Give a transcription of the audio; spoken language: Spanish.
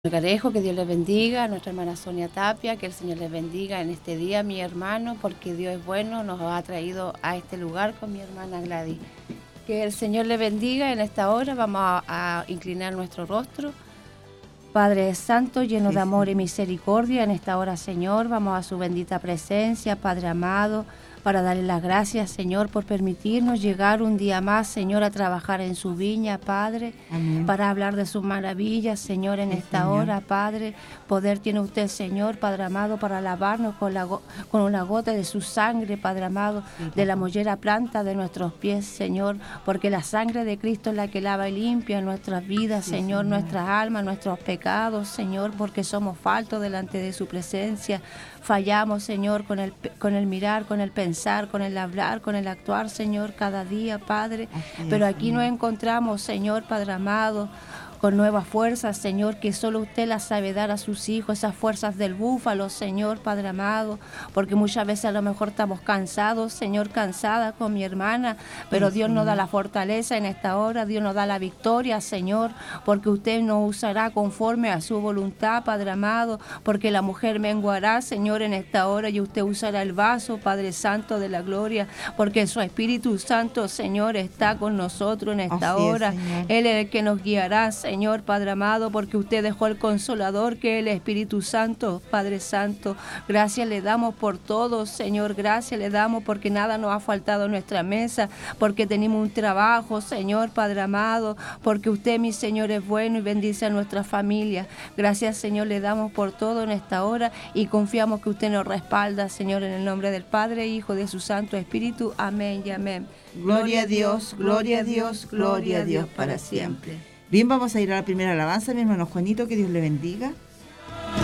Garejo, que Dios les bendiga, a nuestra hermana Sonia Tapia, que el Señor les bendiga en este día, mi hermano, porque Dios es bueno, nos ha traído a este lugar con mi hermana Gladys. Que el Señor les bendiga en esta hora, vamos a inclinar nuestro rostro. Padre Santo, lleno de amor y misericordia, en esta hora, Señor, vamos a su bendita presencia, Padre amado, para darle las gracias, Señor, por permitirnos llegar un día más, Señor, a trabajar en su viña, Padre, Amén. Para hablar de sus maravillas, Señor, en esta hora, Padre. Poder tiene usted, Señor, Padre amado, para lavarnos con una gota de su sangre, Padre amado, de la mollera planta de nuestros pies, Señor, porque la sangre de Cristo es la que lava y limpia nuestras vidas, Señor, nuestras almas, nuestros pecados, Señor, porque somos faltos delante de su presencia. Fallamos, Señor, con el mirar, con el pensar, con el hablar, con el actuar, Señor, cada día, Padre. Pero aquí nos encontramos, Señor, Padre amado, con nuevas fuerzas, Señor, que solo usted las sabe dar a sus hijos, esas fuerzas del búfalo, Señor, Padre amado, porque muchas veces a lo mejor estamos cansados, Señor, cansada con mi hermana, pero Dios nos da la fortaleza en esta hora, Dios nos da la victoria, Señor, porque usted nos usará conforme a su voluntad, Padre amado, porque la mujer menguará, Señor, en esta hora, y usted usará el vaso, Padre Santo de la gloria, porque su Espíritu Santo, Señor, está con nosotros en esta hora. Él es el que nos guiará, Señor, Padre amado, porque usted dejó el Consolador, que es el Espíritu Santo, Padre Santo. Gracias le damos por todo, Señor, gracias le damos porque nada nos ha faltado en nuestra mesa, porque tenemos un trabajo, Señor, Padre amado, porque usted, mi Señor, es bueno y bendice a nuestra familia. Gracias, Señor, le damos por todo en esta hora y confiamos que usted nos respalda, Señor, en el nombre del Padre, Hijo, de su Santo Espíritu. Amén y amén. Gloria a Dios, gloria a Dios, gloria a Dios para siempre. Bien, vamos a ir a la primera alabanza, mi hermano Juanito, que Dios le bendiga.